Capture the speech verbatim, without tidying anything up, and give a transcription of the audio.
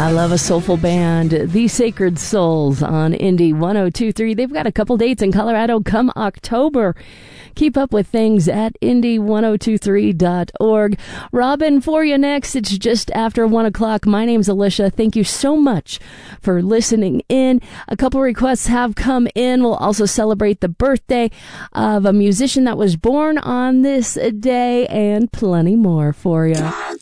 I love a soulful band, The Sacred Souls on Indie one oh two point three. They've got a couple dates in Colorado come October. Keep up with things at indie one oh two three dot org. Robin, for you next. It's just after one o'clock. My name's Alicia. Thank you so much for listening in. A couple requests have come in. We'll also celebrate the birthday of a musician that was born on this day and plenty more for you.